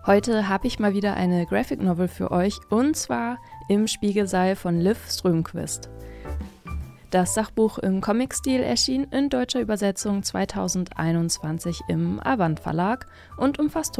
Heute habe ich mal wieder eine Graphic Novel für euch, und zwar Im Spiegelsaal von Liv Strömquist. Das Sachbuch im Comic-Stil erschien in deutscher Übersetzung 2021 im Avant Verlag und umfasst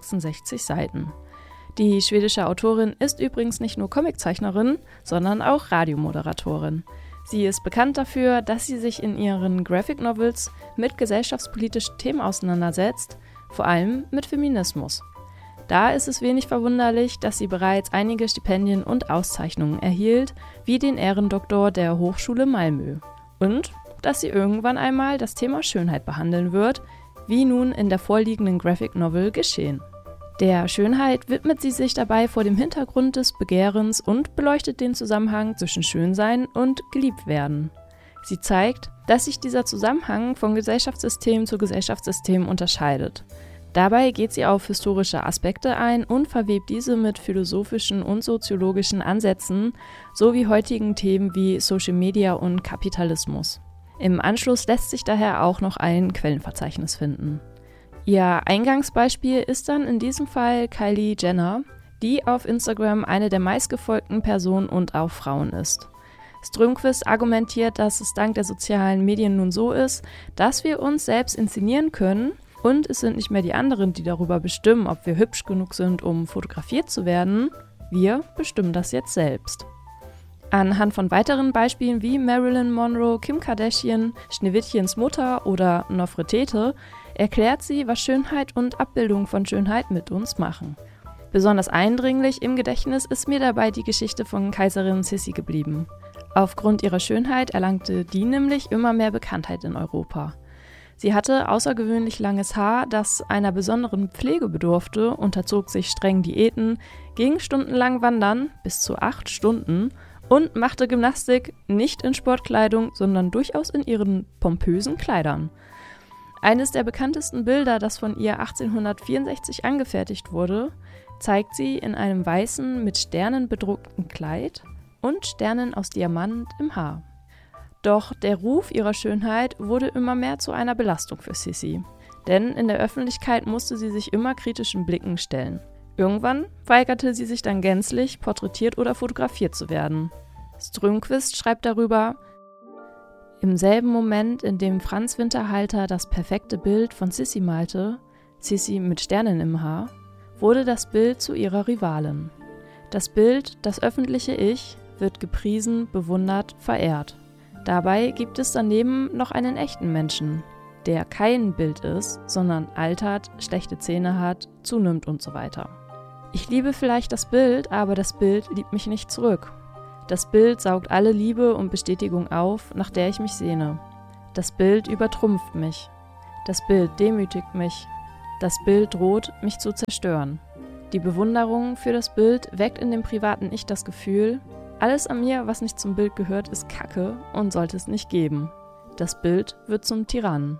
166 Seiten. Die schwedische Autorin ist übrigens nicht nur Comiczeichnerin, sondern auch Radiomoderatorin. Sie ist bekannt dafür, dass sie sich in ihren Graphic Novels mit gesellschaftspolitischen Themen auseinandersetzt, vor allem mit Feminismus. Da ist es wenig verwunderlich, dass sie bereits einige Stipendien und Auszeichnungen erhielt, wie den Ehrendoktor der Hochschule Malmö. Und dass sie irgendwann einmal das Thema Schönheit behandeln wird, wie nun in der vorliegenden Graphic Novel geschehen. Der Schönheit widmet sie sich dabei vor dem Hintergrund des Begehrens und beleuchtet den Zusammenhang zwischen Schönsein und Geliebtwerden. Sie zeigt, dass sich dieser Zusammenhang von Gesellschaftssystem zu Gesellschaftssystem unterscheidet. Dabei geht sie auf historische Aspekte ein und verwebt diese mit philosophischen und soziologischen Ansätzen sowie heutigen Themen wie Social Media und Kapitalismus. Im Anschluss lässt sich daher auch noch ein Quellenverzeichnis finden. Ihr Eingangsbeispiel ist dann in diesem Fall Kylie Jenner, die auf Instagram eine der meistgefolgten Personen und auch Frauen ist. Strömquist argumentiert, dass es dank der sozialen Medien nun so ist, dass wir uns selbst inszenieren können, und es sind nicht mehr die anderen, die darüber bestimmen, ob wir hübsch genug sind, um fotografiert zu werden. Wir bestimmen das jetzt selbst. Anhand von weiteren Beispielen wie Marilyn Monroe, Kim Kardashian, Schneewittchens Mutter oder Nofretete erklärt sie, was Schönheit und Abbildung von Schönheit mit uns machen. Besonders eindringlich im Gedächtnis ist mir dabei die Geschichte von Kaiserin Sissi geblieben. Aufgrund ihrer Schönheit erlangte die nämlich immer mehr Bekanntheit in Europa. Sie hatte außergewöhnlich langes Haar, das einer besonderen Pflege bedurfte, unterzog sich strengen Diäten, ging stundenlang wandern, bis zu 8 Stunden, und machte Gymnastik nicht in Sportkleidung, sondern durchaus in ihren pompösen Kleidern. Eines der bekanntesten Bilder, das von ihr 1864 angefertigt wurde, zeigt sie in einem weißen, mit Sternen bedruckten Kleid und Sternen aus Diamant im Haar. Doch der Ruf ihrer Schönheit wurde immer mehr zu einer Belastung für Sissi. Denn in der Öffentlichkeit musste sie sich immer kritischen Blicken stellen. Irgendwann weigerte sie sich dann gänzlich, porträtiert oder fotografiert zu werden. Strömquist schreibt darüber: Im selben Moment, in dem Franz Winterhalter das perfekte Bild von Sissi malte, Sissi mit Sternen im Haar, wurde das Bild zu ihrer Rivalin. Das Bild, das öffentliche Ich, wird gepriesen, bewundert, verehrt. Dabei gibt es daneben noch einen echten Menschen, der kein Bild ist, sondern altert, schlechte Zähne hat, zunimmt und so weiter. Ich liebe vielleicht das Bild, aber das Bild liebt mich nicht zurück. Das Bild saugt alle Liebe und Bestätigung auf, nach der ich mich sehne. Das Bild übertrumpft mich. Das Bild demütigt mich. Das Bild droht, mich zu zerstören. Die Bewunderung für das Bild weckt in dem privaten Ich das Gefühl: Alles an mir, was nicht zum Bild gehört, ist Kacke und sollte es nicht geben. Das Bild wird zum Tyrannen.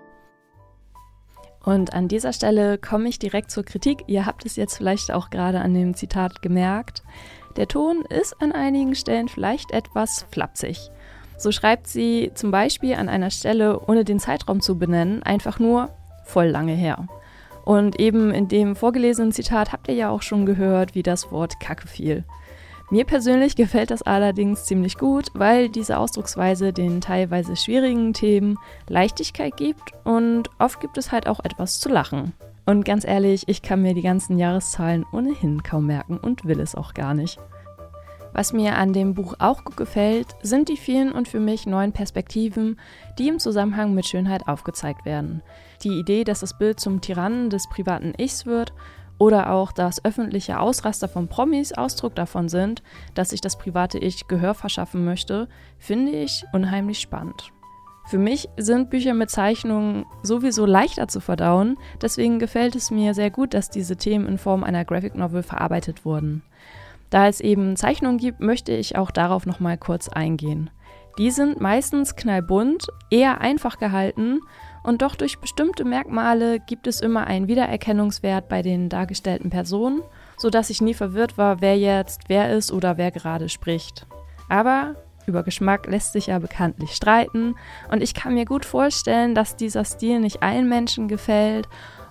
Und an dieser Stelle komme ich direkt zur Kritik. Ihr habt es jetzt vielleicht auch gerade an dem Zitat gemerkt. Der Ton ist an einigen Stellen vielleicht etwas flapsig. So schreibt sie zum Beispiel an einer Stelle, ohne den Zeitraum zu benennen, einfach nur voll lange her. Und eben in dem vorgelesenen Zitat habt ihr ja auch schon gehört, wie das Wort Kacke fiel. Mir persönlich gefällt das allerdings ziemlich gut, weil diese Ausdrucksweise den teilweise schwierigen Themen Leichtigkeit gibt und oft gibt es halt auch etwas zu lachen. Und ganz ehrlich, ich kann mir die ganzen Jahreszahlen ohnehin kaum merken und will es auch gar nicht. Was mir an dem Buch auch gut gefällt, sind die vielen und für mich neuen Perspektiven, die im Zusammenhang mit Schönheit aufgezeigt werden. Die Idee, dass das Bild zum Tyrannen des privaten Ichs wird, oder auch, dass öffentliche Ausraster von Promis Ausdruck davon sind, dass sich das private Ich Gehör verschaffen möchte, finde ich unheimlich spannend. Für mich sind Bücher mit Zeichnungen sowieso leichter zu verdauen, deswegen gefällt es mir sehr gut, dass diese Themen in Form einer Graphic Novel verarbeitet wurden. Da es eben Zeichnungen gibt, möchte ich auch darauf nochmal kurz eingehen. Die sind meistens knallbunt, eher einfach gehalten, und doch durch bestimmte Merkmale gibt es immer einen Wiedererkennungswert bei den dargestellten Personen, sodass ich nie verwirrt war, wer jetzt wer ist oder wer gerade spricht. Aber über Geschmack lässt sich ja bekanntlich streiten und ich kann mir gut vorstellen, dass dieser Stil nicht allen Menschen gefällt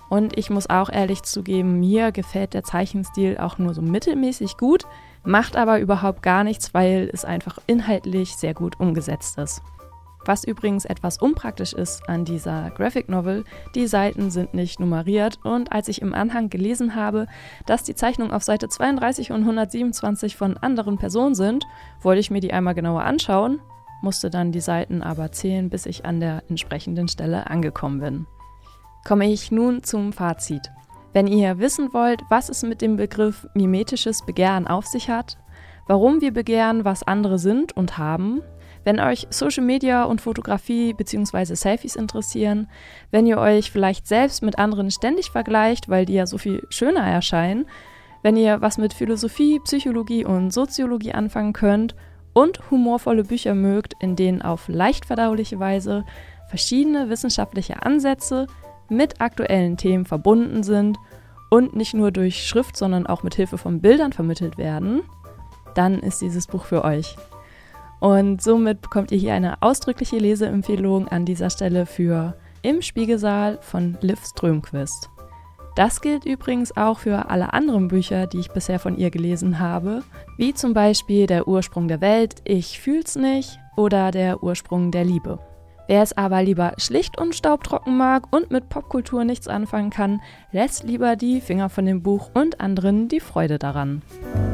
Und ich muss auch ehrlich zugeben, mir gefällt der Zeichenstil auch nur so mittelmäßig gut, macht aber überhaupt gar nichts, weil es einfach inhaltlich sehr gut umgesetzt ist. Was übrigens etwas unpraktisch ist an dieser Graphic Novel, die Seiten sind nicht nummeriert und als ich im Anhang gelesen habe, dass die Zeichnungen auf Seite 32 und 127 von anderen Personen sind, wollte ich mir die einmal genauer anschauen, musste dann die Seiten aber zählen, bis ich an der entsprechenden Stelle angekommen bin. Komme ich nun zum Fazit. Wenn ihr wissen wollt, was es mit dem Begriff mimetisches Begehren auf sich hat, warum wir begehren, was andere sind und haben, wenn euch Social Media und Fotografie bzw. Selfies interessieren, wenn ihr euch vielleicht selbst mit anderen ständig vergleicht, weil die ja so viel schöner erscheinen, wenn ihr was mit Philosophie, Psychologie und Soziologie anfangen könnt und humorvolle Bücher mögt, in denen auf leicht verdauliche Weise verschiedene wissenschaftliche Ansätze mit aktuellen Themen verbunden sind und nicht nur durch Schrift, sondern auch mit Hilfe von Bildern vermittelt werden, dann ist dieses Buch für euch. Und somit bekommt ihr hier eine ausdrückliche Leseempfehlung an dieser Stelle für Im Spiegelsaal von Liv Strömquist. Das gilt übrigens auch für alle anderen Bücher, die ich bisher von ihr gelesen habe, wie zum Beispiel Der Ursprung der Welt, Ich fühl's nicht oder Der Ursprung der Liebe. Wer es aber lieber schlicht und staubtrocken mag und mit Popkultur nichts anfangen kann, lässt lieber die Finger von dem Buch und anderen die Freude daran.